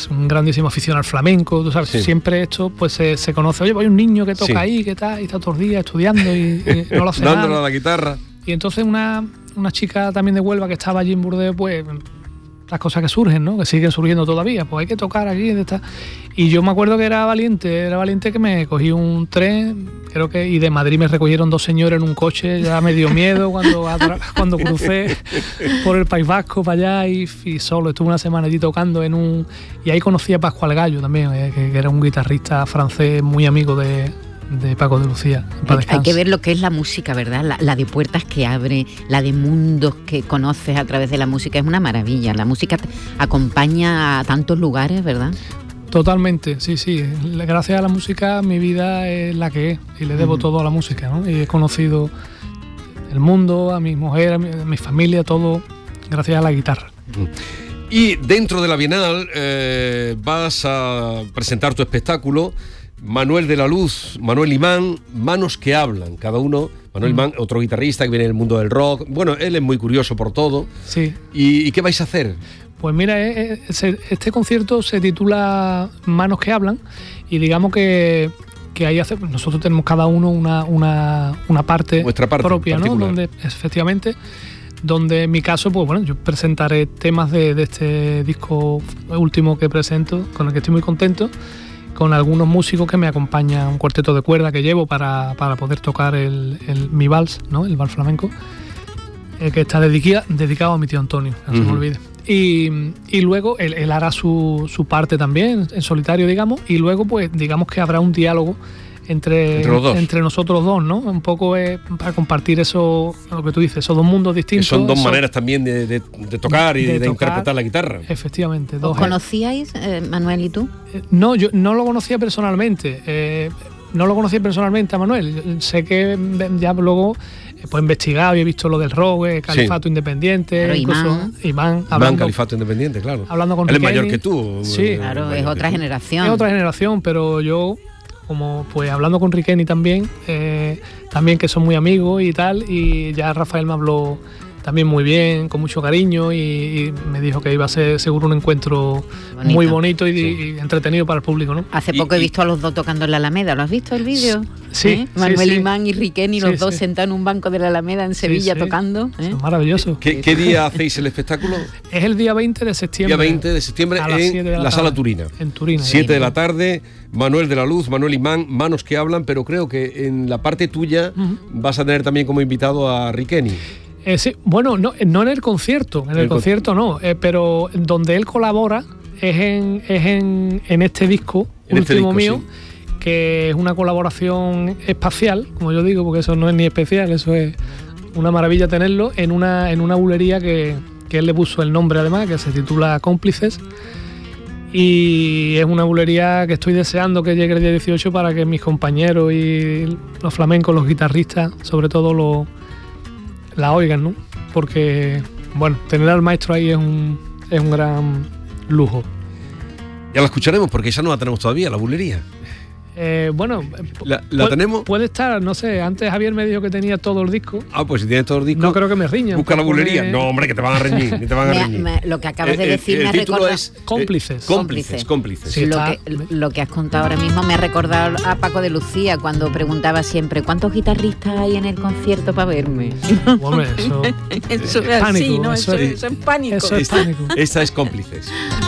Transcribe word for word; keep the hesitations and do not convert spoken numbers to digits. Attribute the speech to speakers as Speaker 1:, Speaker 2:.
Speaker 1: es un grandísimo aficionado al flamenco, tú sabes, sí. siempre esto pues se, se conoce, oye, pues hay un niño que toca sí. ahí, que tal, y está todos los días estudiando y, y no lo hace
Speaker 2: dándole
Speaker 1: nada.
Speaker 2: a la guitarra.
Speaker 1: Y entonces una, una chica también de Huelva que estaba allí en Burdeos, pues las cosas que surgen, ¿no? Que siguen surgiendo todavía, pues hay que tocar aquí, está. Y yo me acuerdo que era valiente, era valiente que me cogí un tren, creo que, y de Madrid me recogieron dos señores en un coche, ya me dio miedo cuando, cuando crucé por el País Vasco para allá y, y solo estuve una semana allí tocando en un... Y ahí conocí a Pascual Gallo también, eh, que, que era un guitarrista francés muy amigo de... de Paco de Lucía.
Speaker 3: Hay, hay que ver lo que es la música, ¿verdad? La, la de puertas que abre, la de mundos que conoces a través de la música, es una maravilla. La música acompaña a tantos lugares, ¿verdad?
Speaker 1: Totalmente, sí, sí. Gracias a la música mi vida es la que es y le debo uh-huh. todo a la música, ¿no? Y he conocido el mundo, a mi mujer, a mi, a mi familia, todo gracias a la guitarra.
Speaker 2: Uh-huh. Y dentro de la Bienal eh, vas a presentar tu espectáculo Manuel de la Luz, Manuel Imán, Manos que hablan, cada uno. Manuel mm. Imán, otro guitarrista que viene del mundo del rock. Bueno, él es muy curioso por todo.
Speaker 1: Sí.
Speaker 2: ¿Y, y qué vais a hacer?
Speaker 1: Pues mira, este concierto se titula Manos que hablan y digamos que, que ahí hace, nosotros tenemos cada uno una, una, una parte,
Speaker 2: Vuestra parte
Speaker 1: propia,
Speaker 2: particular.
Speaker 1: ¿no? Donde efectivamente, donde en mi caso, pues bueno, yo presentaré temas de, de este disco último que presento, con el que estoy muy contento, con algunos músicos que me acompañan, un cuarteto de cuerda que llevo para, para poder tocar el, el, mi vals, ¿no? El vals flamenco, eh, que está dedica, dedicado a mi tío Antonio, no uh-huh. se me olvide. Y, y luego él, él hará su, su parte también, en solitario, digamos, y luego pues digamos que habrá un diálogo entre,
Speaker 2: entre,
Speaker 1: entre nosotros dos, ¿no? Un poco eh, para compartir eso, lo que tú dices, esos dos mundos distintos.
Speaker 2: Que son dos
Speaker 1: eso,
Speaker 2: maneras también de, de, de tocar y de, de, de tocar, interpretar la guitarra.
Speaker 1: Efectivamente.
Speaker 3: ¿Os conocíais, eh, Manuel y tú?
Speaker 1: Eh, no, yo no lo conocía personalmente. Eh, no lo conocía personalmente a Manuel. Sé que ya luego pues he investigado y he visto lo del rock, eh, Califato sí. Independiente,
Speaker 3: claro,
Speaker 1: incluso
Speaker 3: Imán.
Speaker 1: Imán,
Speaker 2: hablando, Imán, Califato Independiente, claro.
Speaker 1: Hablando con
Speaker 2: Él
Speaker 1: Riqueni.
Speaker 2: es mayor que tú.
Speaker 1: Sí,
Speaker 3: claro, es otra generación.
Speaker 1: Es otra generación, pero yo, como pues hablando con Riqueni también, eh, también que son muy amigos y tal, y ya Rafael me habló también muy bien, con mucho cariño, y, y me dijo que iba a ser seguro un encuentro bonito. muy bonito y, sí. y entretenido para el público, ¿no?
Speaker 3: Hace poco
Speaker 1: y,
Speaker 3: he visto a los dos tocando en la Alameda, ¿lo has visto el vídeo?
Speaker 1: Sí,
Speaker 3: ¿Eh? Manuel
Speaker 1: sí, sí.
Speaker 3: Imán y Riqueni, los sí, dos sí. sentados en un banco de la Alameda en Sevilla
Speaker 1: sí, sí.
Speaker 3: tocando. ¿eh?
Speaker 1: Es maravilloso.
Speaker 2: ¿Qué, ¿Qué día hacéis el espectáculo?
Speaker 1: Es el día veinte de septiembre.
Speaker 2: Día veinte de septiembre en la, la Sala Turina.
Speaker 1: En Turina.
Speaker 2: siete de la tarde, Manuel de la Luz, Manuel Imán, Manos que hablan, pero creo que en la parte tuya uh-huh. vas a tener también como invitado a Riqueni.
Speaker 1: Eh, sí, bueno, no, no en el concierto, en el, el concierto no, eh, pero donde él colabora es en, es en, en este disco
Speaker 2: en
Speaker 1: último
Speaker 2: este disco,
Speaker 1: mío,
Speaker 2: sí.
Speaker 1: que es una colaboración espacial, como yo digo, porque eso no es ni especial, eso es una maravilla tenerlo, en una, en una bulería que, que él le puso el nombre además, que se titula Cómplices, y es una bulería que estoy deseando que llegue el día dieciocho para que mis compañeros y los flamencos, los guitarristas, sobre todo los la oigan, ¿no? Porque, bueno, tener al maestro ahí es un, es un gran lujo.
Speaker 2: Ya la escucharemos porque ya no la tenemos todavía, la bulería.
Speaker 1: Eh, bueno,
Speaker 2: ¿La, la
Speaker 1: pu-
Speaker 2: tenemos?
Speaker 1: Puede estar, no sé, antes Javier me dijo que tenía todo el disco.
Speaker 2: Ah, pues si tienes todo el disco.
Speaker 1: No creo que me riñan.
Speaker 2: Busca la bulería. Poner... No, hombre, que te van a reñir. Ni te van a
Speaker 3: me,
Speaker 2: reñir.
Speaker 3: Me, lo que acabas
Speaker 2: eh,
Speaker 3: de decir
Speaker 2: el,
Speaker 3: me
Speaker 2: el
Speaker 3: ha recordado.
Speaker 2: Es,
Speaker 1: cómplices.
Speaker 2: Eh, cómplices, cómplices.
Speaker 1: Sí,
Speaker 3: lo,
Speaker 1: está...
Speaker 3: que, lo que has contado ahora mismo me ha recordado a Paco de Lucía cuando preguntaba siempre ¿cuántos guitarristas hay en el concierto para verme?
Speaker 1: Hombre, eso,
Speaker 3: eso es
Speaker 1: pánico,
Speaker 3: así, ¿no?
Speaker 1: Eso,
Speaker 3: eso,
Speaker 1: es,
Speaker 3: eso es pánico.
Speaker 1: Eso es pánico.
Speaker 2: Esta es Cómplices.